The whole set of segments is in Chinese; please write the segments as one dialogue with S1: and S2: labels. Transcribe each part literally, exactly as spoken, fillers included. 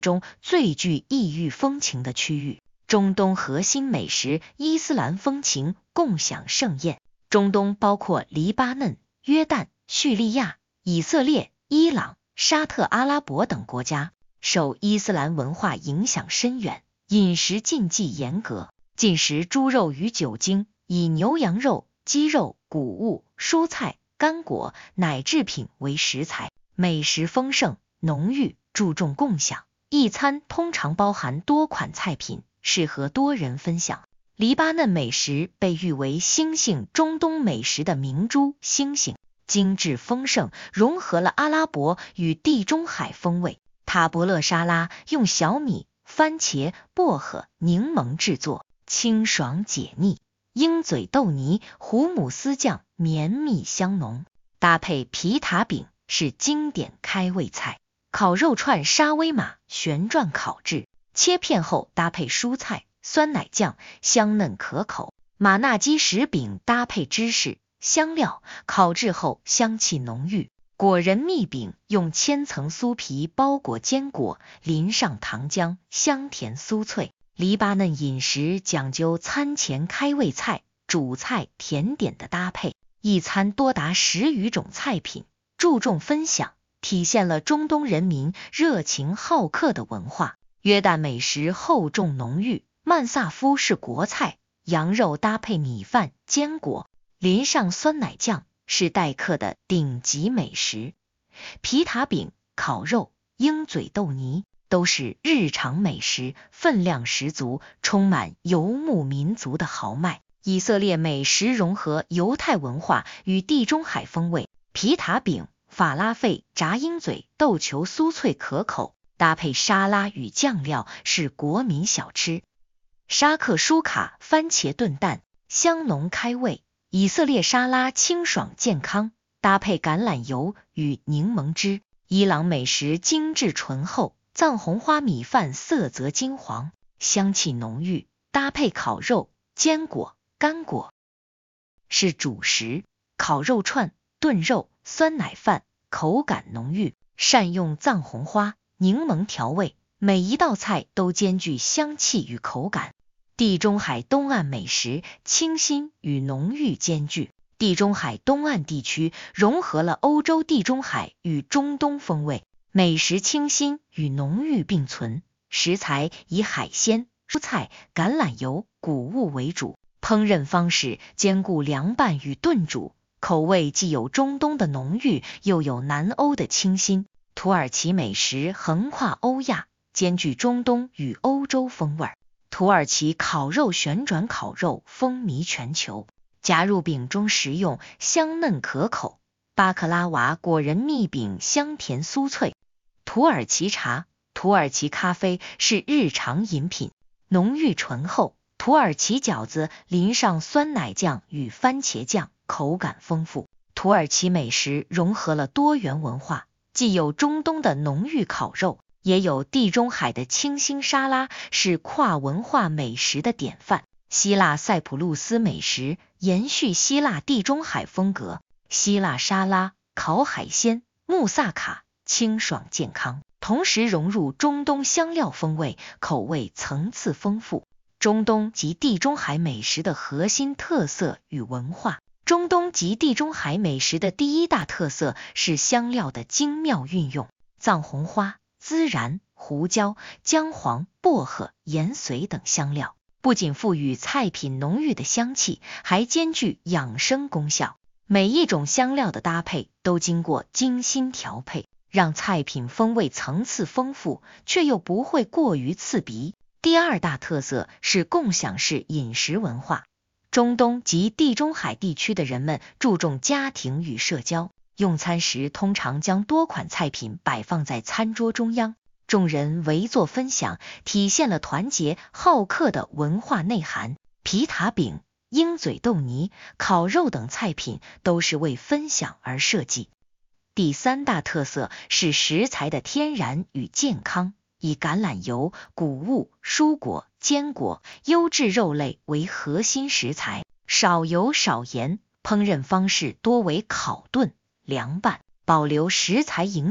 S1: 中最具异域风情的区域。中东核心美食伊斯兰风情共享盛宴。中东包括黎巴嫩、约旦、叙利亚、以色列、伊朗、沙特阿拉伯等国家，受伊斯兰文化影响深远，饮食禁忌严格，禁食猪肉与酒精，以牛羊肉、鸡肉、谷物、蔬菜、干果、奶制品为食材，美食丰盛浓郁，注重共享。一餐通常包含多款菜品，适合多人分享。黎巴嫩美食被誉为星星中东美食的明珠星星，精致丰盛，融合了阿拉伯与地中海风味。塔伯勒沙拉用小米、番茄、薄荷、柠檬制作，清爽解腻。鹰嘴豆泥、胡姆斯酱绵密香浓，搭配皮塔饼是经典开胃菜。烤肉串沙威玛旋转烤制，切片后搭配蔬菜、酸奶酱，香嫩可口。马纳基什饼搭配芝士、香料，烤制后香气浓郁。果仁蜜饼用千层酥皮包裹坚果，淋上糖浆，香甜酥脆。黎巴嫩饮食讲究餐前开胃菜、主菜、甜点的搭配，一餐多达十余种菜品，注重分享，体现了中东人民热情好客的文化。约旦美食厚重浓郁，曼萨夫是国菜，羊肉搭配米饭、坚果，淋上酸奶酱，是待客的顶级美食。皮塔饼、烤肉、鹰嘴豆泥都是日常美食，分量十足，充满游牧民族的豪迈。以色列美食融合犹太文化与地中海风味，皮塔饼、法拉费、炸鹰嘴豆球酥脆可口，搭配沙拉与酱料是国民小吃。沙克舒卡番茄炖蛋香浓开胃，以色列沙拉清爽健康，搭配橄榄油与柠檬汁。伊朗美食精致醇厚，藏红花米饭色泽金黄，香气浓郁，搭配烤肉、坚果、干果是主食。烤肉串、炖肉、酸奶饭口感浓郁，善用藏红花、柠檬调味，每一道菜都兼具香气与口感。地中海东岸美食清新与浓郁兼具。地中海东岸地区融合了欧洲地中海与中东风味，美食清新与浓郁并存，食材以海鲜、蔬菜、橄榄油、谷物为主，烹饪方式兼顾凉拌与炖煮，口味既有中东的浓郁，又有南欧的清新。土耳其美食横跨欧亚，兼具中东与欧洲风味。土耳其烤肉旋转烤肉风靡全球，夹入饼中食用，香嫩可口。巴克拉瓦果仁蜜饼香甜酥脆。土耳其茶、土耳其咖啡是日常饮品，浓郁醇厚。土耳其饺子淋上酸奶酱与番茄酱，口感丰富。土耳其美食融合了多元文化，既有中东的浓郁烤肉，也有地中海的清新沙拉，是跨文化美食的典范。希腊塞浦路斯美食延续希腊地中海风格，希腊沙拉、烤海鲜、穆萨卡清爽健康，同时融入中东香料风味，口味层次丰富。中东及地中海美食的核心特色与文化。中东及地中海美食的第一大特色是香料的精妙运用，藏红花、孜然、胡椒、姜黄、薄荷、盐髓等香料，不仅赋予菜品浓郁的香气，还兼具养生功效。每一种香料的搭配都经过精心调配，让菜品风味层次丰富，却又不会过于刺鼻。第二大特色是共享式饮食文化。中东及地中海地区的人们注重家庭与社交，用餐时通常将多款菜品摆放在餐桌中央，众人围坐分享，体现了团结好客的文化内涵。皮塔饼、鹰嘴豆泥、烤肉等菜品都是为分享而设计。第三大特色是食材的天然与健康，以橄榄油、谷物、蔬果、坚果、优质肉类为核心食材，少油少盐，烹饪方式多为烤炖、凉拌，保留食材营养，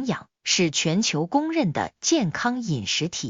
S1: 是全球公认的健康饮食体。